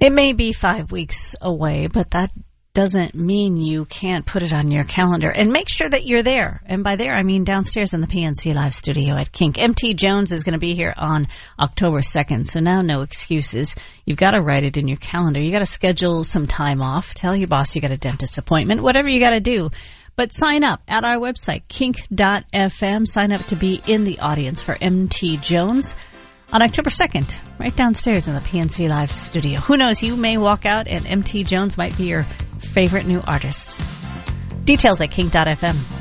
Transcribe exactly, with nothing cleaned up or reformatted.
It may be five weeks away, but that doesn't mean you can't put it on your calendar. And make sure that you're there. And by there, I mean downstairs in the P N C Live studio at Kink. M T Jones is going to be here on October second, so now no excuses. You've got to write it in your calendar. You got to schedule some time off. Tell your boss you got a dentist appointment, whatever you got to do. But sign up at our website, kink dot f m. Sign up to be in the audience for M T Jones on October second, right downstairs in the P N C Live studio. Who knows, you may walk out and M T Jones might be your favorite new artist. Details at kink dot f m.